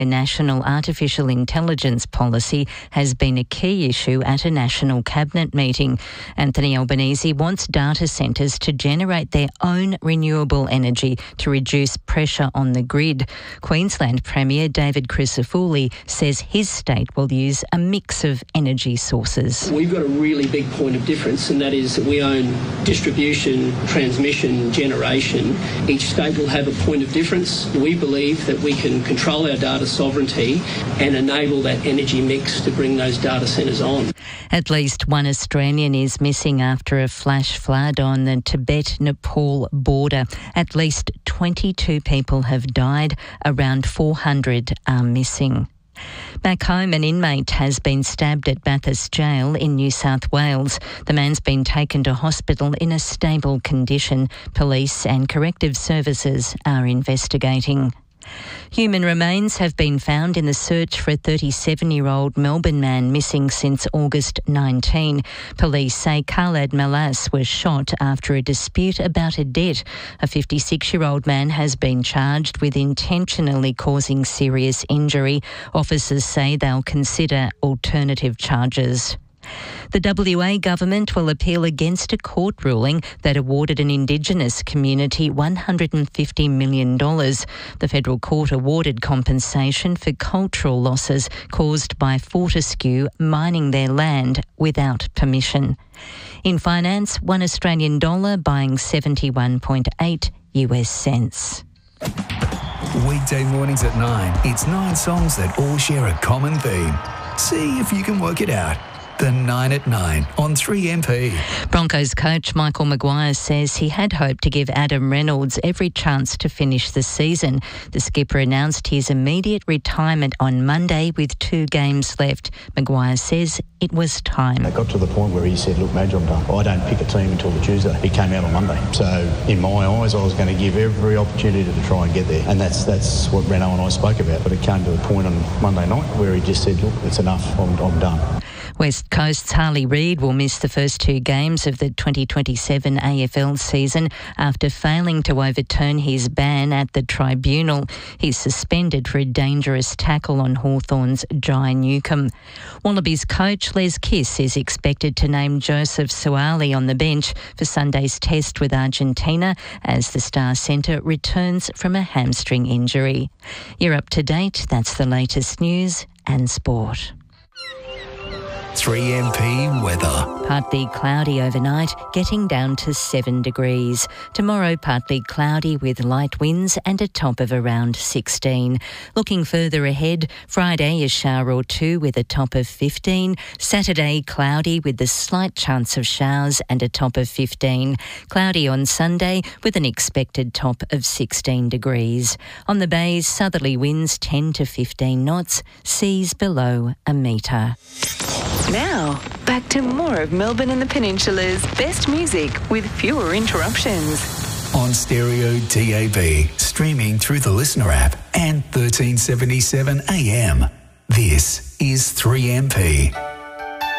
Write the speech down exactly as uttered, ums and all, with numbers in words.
A national artificial intelligence policy has been a key issue at a national cabinet meeting. Anthony Albanese wants data centres to generate their own renewable energy to reduce pressure on the grid. Queensland Premier David Crisafulli says his state will use a mix of energy sources. We've got a really big point of difference, and that is that we own distribution, transmission, generation. Each state will have a point of difference. We believe that we can control our data sovereignty and enable that energy mix to bring those data centres on. At least one Australian is missing after a flash flood on the Tibet-Nepal border. At least twenty-two people have died. Around four hundred are missing. Back home, an inmate has been stabbed at Bathurst Jail in New South Wales. The man's been taken to hospital in a stable condition. Police and corrective services are investigating. Human remains have been found in the search for a thirty-seven-year-old Melbourne man missing since August nineteenth. Police say Khaled Malas was shot after a dispute about a debt. A fifty-six-year-old man has been charged with intentionally causing serious injury. Officers say they'll consider alternative charges. The W A government will appeal against a court ruling that awarded an Indigenous community one hundred fifty million dollars. The federal court awarded compensation for cultural losses caused by Fortescue mining their land without permission. In finance, one Australian dollar buying seventy-one point eight U S cents. Weekday mornings at nine, it's nine songs that all share a common theme. See if you can work it out. The nine at nine on three M P. Broncos coach Michael Maguire says he had hoped to give Adam Reynolds every chance to finish the season. The skipper announced his immediate retirement on Monday with two games left. Maguire says it was time. It got to the point where he said, look, Madge, I'm done. I don't pick a team until the Tuesday. He came out on Monday. So in my eyes, I was going to give every opportunity to try and get there. And that's that's what Renault and I spoke about. But it came to the point on Monday night where he just said, look, it's enough. I'm, I'm done. West Coast's Harley Reid will miss the first two games of the twenty twenty-seven A F L season after failing to overturn his ban at the tribunal. He's suspended for a dangerous tackle on Hawthorn's Jai Newcomb. Wallabies coach Les Kiss is expected to name Joseph Suaalii on the bench for Sunday's test with Argentina as the Star Centre returns from a hamstring injury. You're up to date. That's the latest news and sport. three M P weather. Partly cloudy overnight, getting down to seven degrees. Tomorrow, partly cloudy with light winds and a top of around sixteen. Looking further ahead, Friday a shower or two with a top of fifteen. Saturday, cloudy with a slight chance of showers and a top of fifteen. Cloudy on Sunday with an expected top of sixteen degrees. On the bays, southerly winds ten to fifteen knots, seas below a metre. Now, back to more of Melbourne and the Peninsula's best music with fewer interruptions. On stereo D A B, streaming through the Listener app and thirteen seventy-seven A M. This is three M P.